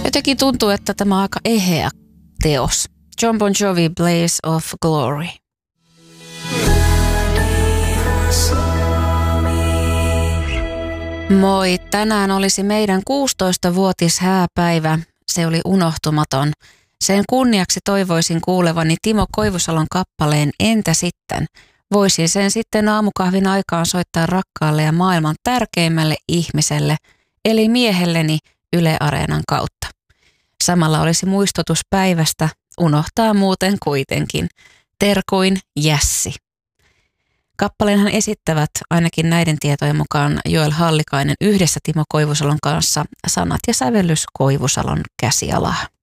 Jotenkin tuntuu, että tämä on aika eheä teos. Jon Bon Jovi, Blaze of Glory. Moi, tänään olisi meidän 16-vuotishääpäivä. Se oli unohtumaton. Sen kunniaksi toivoisin kuulevani Timo Koivusalon kappaleen Entä sitten? Voisin sen sitten aamukahvin aikaan soittaa rakkaalle ja maailman tärkeimmälle ihmiselle, eli miehelleni Yle Areenan kautta. Samalla olisi muistutus päivästä, unohtaa muuten kuitenkin. Terkuin Jässi. Kappaleenhan esittävät ainakin näiden tietojen mukaan Joel Hallikainen yhdessä Timo Koivusalon kanssa, sanat ja sävellys Koivusalon käsialaa.